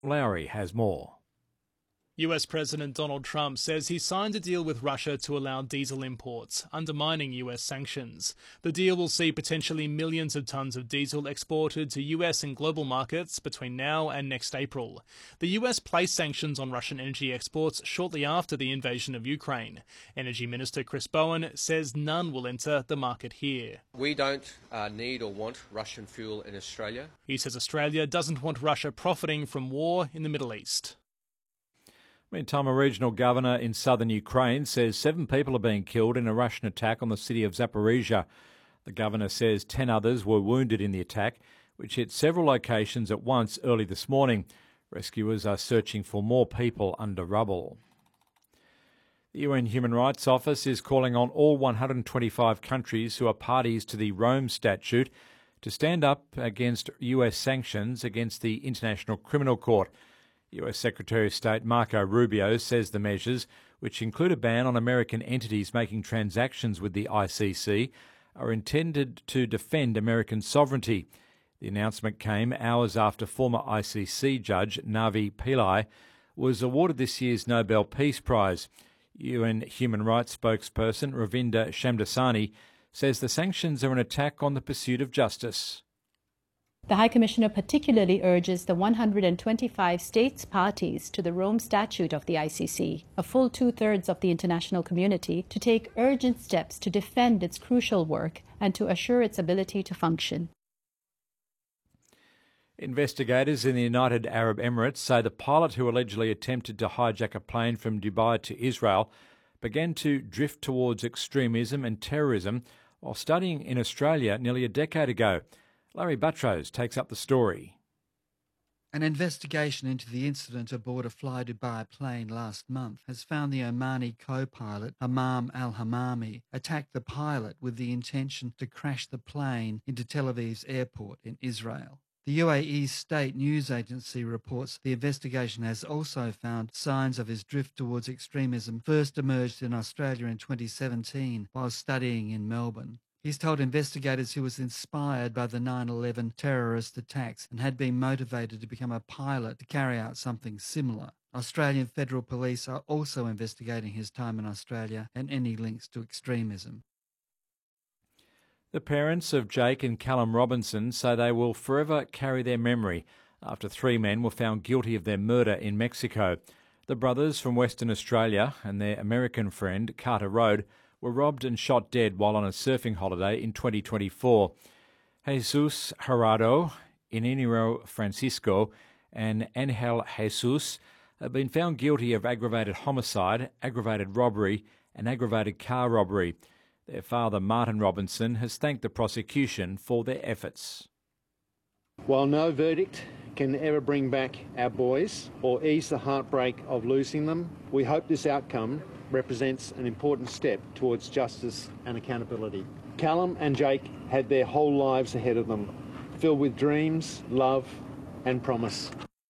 Lowry has more. US President Donald Trump says he signed a deal with Russia to allow diesel imports, undermining US sanctions. The deal will see potentially millions of tons of diesel exported to US and global markets between now and next April. The US placed sanctions on Russian energy exports shortly after the invasion of Ukraine. Energy Minister Chris Bowen says none will enter the market here. We don't need or want Russian fuel in Australia. He says Australia doesn't want Russia profiting from war in the Middle East. Meantime, a regional governor in southern Ukraine says 7 people are being killed in a Russian attack on the city of Zaporizhia. The governor says 10 others were wounded in the attack, which hit several locations at once early this morning. Rescuers are searching for more people under rubble. The UN Human Rights Office is calling on all 125 countries who are parties to the Rome Statute to stand up against US sanctions against the International Criminal Court. US Secretary of State Marco Rubio says the measures, which include a ban on American entities making transactions with the ICC, are intended to defend American sovereignty. The announcement came hours after former ICC judge Navi Pillay was awarded this year's Nobel Peace Prize. UN Human Rights spokesperson Ravinda Shamdasani says the sanctions are an attack on the pursuit of justice. The High Commissioner particularly urges the 125 states parties to the Rome Statute of the ICC, a full 2/3 of the international community, to take urgent steps to defend its crucial work and to assure its ability to function. Investigators in the United Arab Emirates say the pilot who allegedly attempted to hijack a plane from Dubai to Israel began to drift towards extremism and terrorism while studying in Australia nearly a decade ago. Larry Buttrose takes up the story. An investigation into the incident aboard a Fly Dubai plane last month has found the Omani co-pilot Hammam al-Hammami attacked the pilot with the intention to crash the plane into Tel Aviv's airport in Israel. The UAE's state news agency reports the investigation has also found signs of his drift towards extremism first emerged in Australia in 2017 while studying in Melbourne. He's told investigators he was inspired by the 9/11 terrorist attacks and had been motivated to become a pilot to carry out something similar. Australian Federal Police are also investigating his time in Australia and any links to extremism. The parents of Jake and Callum Robinson say they will forever carry their memory after 3 men were found guilty of their murder in Mexico. The brothers from Western Australia and their American friend, Carter Road, were robbed and shot dead while on a surfing holiday in 2024. Jesus Gerardo, Iñigo Francisco and Angel Jesus have been found guilty of aggravated homicide, aggravated robbery and aggravated car robbery. Their father, Martin Robinson, has thanked the prosecution for their efforts. While no verdict can ever bring back our boys or ease the heartbreak of losing them, we hope this outcome represents an important step towards justice and accountability. Callum and Jake had their whole lives ahead of them, filled with dreams, love and promise.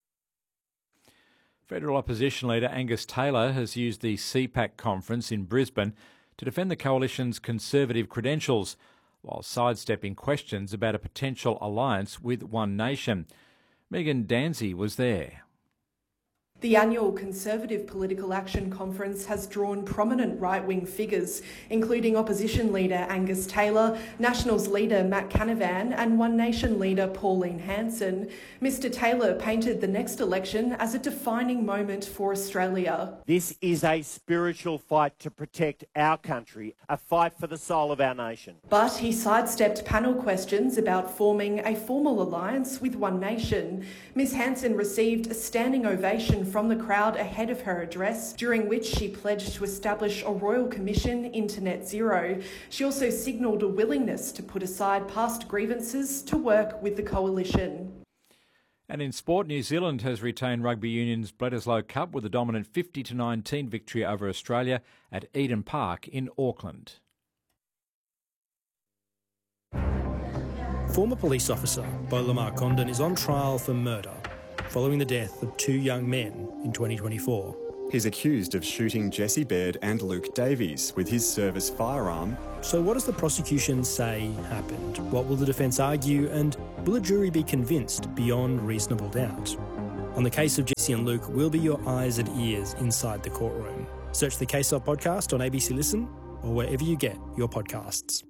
Federal opposition leader Angus Taylor has used the CPAC conference in Brisbane to defend the coalition's conservative credentials, while sidestepping questions about a potential alliance with One Nation. Megan Danzy was there. The annual Conservative Political Action Conference has drawn prominent right-wing figures, including opposition leader Angus Taylor, Nationals leader Matt Canavan and One Nation leader Pauline Hanson. Mr Taylor painted the next election as a defining moment for Australia. This is a spiritual fight to protect our country, a fight for the soul of our nation. But he sidestepped panel questions about forming a formal alliance with One Nation. Ms Hanson received a standing ovation from the crowd ahead of her address, during which she pledged to establish a Royal Commission into Net Zero. She also signalled a willingness to put aside past grievances to work with the coalition. And in sport, New Zealand has retained Rugby Union's Bledisloe Cup with a dominant 50-19 victory over Australia at Eden Park in Auckland. Former police officer Beau Lamar Condon is on trial for murder following the death of 2 young men in 2024. He's accused of shooting Jesse Baird and Luke Davies with his service firearm. So what does the prosecution say happened? What will the defence argue, and will a jury be convinced beyond reasonable doubt? On the Case of Jesse and Luke, we'll be your eyes and ears inside the courtroom. Search the Case of podcast on ABC Listen or wherever you get your podcasts.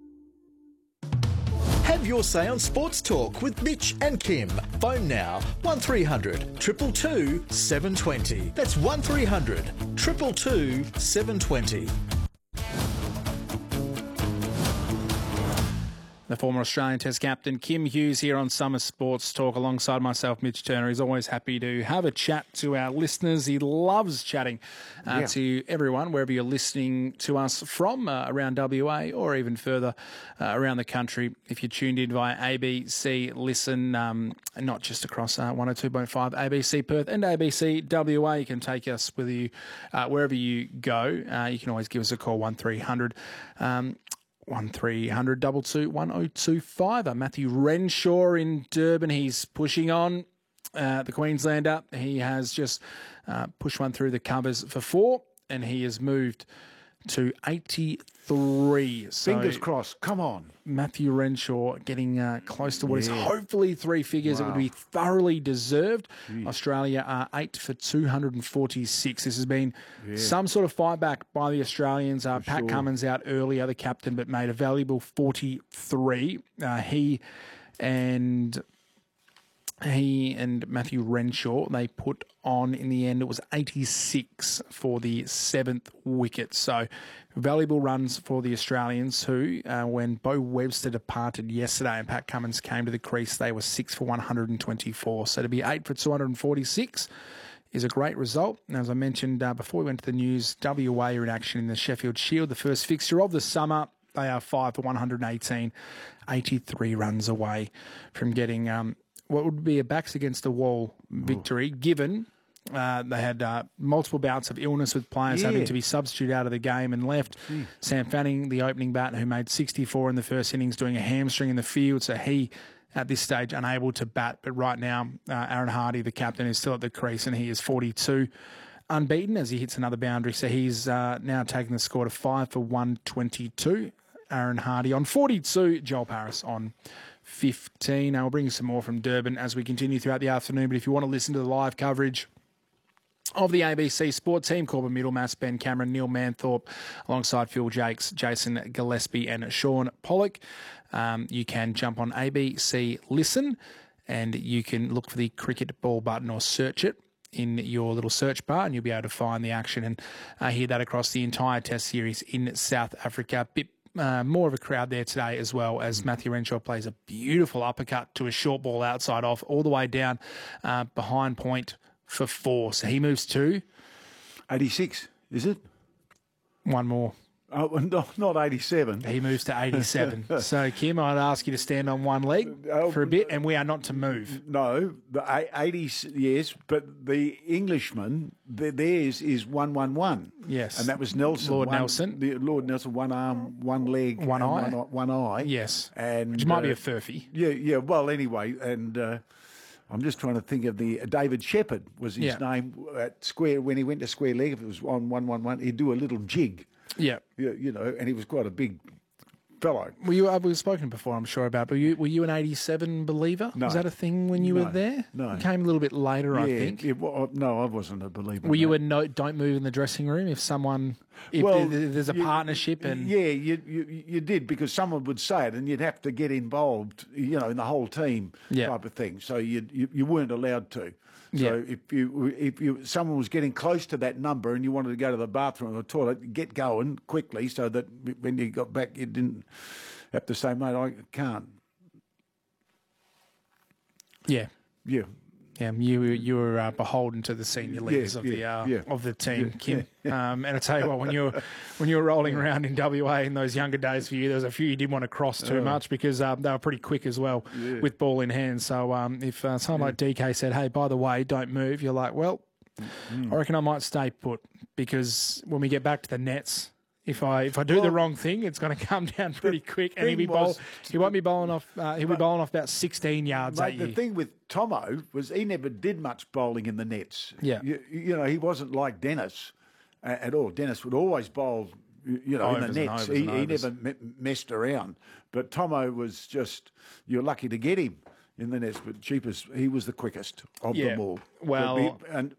Have your say on Sports Talk with Mitch and Kim. Phone now 1300 222 720. That's 1300 222 720. The former Australian Test captain Kim Hughes here on Summer Sports Talk alongside myself, Mitch Turner. He's always happy to have a chat to our listeners. He loves chatting to everyone, wherever you're listening to us from, around WA or even further around the country. If you're tuned in via ABC Listen, not just across 102.5 ABC Perth and ABC WA, you can take us with you wherever you go. You can always give us a call, 1300 1300 222 1025. Matthew Renshaw in Durban. He's pushing on. The Queenslander. He has just pushed one through the covers for 4, and he has moved to 83. So fingers crossed. Come on. Matthew Renshaw getting close to what is hopefully 3 figures. Wow. It would be thoroughly deserved. Australia are 8 for 246. This has been some sort of fight back by the Australians. Pat Cummins out earlier, the captain, but made a valuable 43. He and Matthew Renshaw, they put on, in the end, it was 86 for the 7th wicket. So valuable runs for the Australians who, when Beau Webster departed yesterday and Pat Cummins came to the crease, they were 6 for 124. So to be 8 for 246 is a great result. And as I mentioned before we went to the news, WA are in action in the Sheffield Shield, the first fixture of the summer. They are 5 for 118, 83 runs away from getting what would be a backs against the wall victory, given they had multiple bouts of illness with players having to be substituted out of the game and left. Sam Fanning, the opening batter, who made 64 in the first innings, doing a hamstring in the field, so he, at this stage, unable to bat. But right now, Aaron Hardy, the captain, is still at the crease, and he is 42 unbeaten as he hits another boundary. So he's now taking the score to 5 for 122. Aaron Hardy on 42, Joel Paris on 15. I'll bring you some more from Durban as we continue throughout the afternoon. But if you want to listen to the live coverage of the ABC Sport team, Corbin Middlemass, Ben Cameron, Neil Manthorpe, alongside Phil Jakes, Jason Gillespie and Sean Pollock, you can jump on ABC Listen and you can look for the cricket ball button or search it in your little search bar and you'll be able to find the action and hear that across the entire Test series in South Africa. More of a crowd there today as well, as Matthew Renshaw plays a beautiful uppercut to a short ball outside off all the way down behind point for 4. So he moves to 86, is it? One more. Oh, not 87. He moves to 87. So, Kim, I'd ask you to stand on one leg for a bit, and we are not to move. No, the 80s, yes, but the Englishman, theirs is 111. Yes. And that was Nelson. Lord Nelson. Lord Nelson, one arm, one leg. One eye. One eye. Yes. And which might be a furphy. Yeah, well, anyway, and I'm just trying to think of the David Shepherd was his name at Square, when he went to Square Leg, if it was on 111, he'd do a little jig. Yeah. You know, and he was quite a big fellow. We've spoken before, I'm sure, about, but were you an 87 believer? No. Was that a thing when you were there? No. You came a little bit later, I think. No, I wasn't a believer. Were you a don't move in the dressing room if there's a partnership? And yeah, you did, because someone would say it and you'd have to get involved, you know, in the whole team type of thing. So you weren't allowed to. So if someone was getting close to that number and you wanted to go to the bathroom or the toilet, get going quickly so that when you got back you didn't have to say, mate, I can't. Yeah. Yeah. Yeah, you were beholden to the senior leaders of the team, Kim. And I tell you what, when you were rolling around in WA in those younger days for you, there was a few you didn't want to cross too much because they were pretty quick as well with ball in hand. So if someone like DK said, "Hey, by the way, don't move," you're like, "Well, I reckon I might stay put," because when we get back to the nets, if I do the wrong thing, it's going to come down pretty quick, and he won't be bowling off. He'll be bowling off about 16 yards at you. The thing with Tomo was he never did much bowling in the nets. Yeah, you know, he wasn't like Dennis at all. Dennis would always bowl, you know, in the nets. He never messed around. But Tomo was just, you're lucky to get him. in the nets, but Jeepers, he was the quickest of them all. Well, and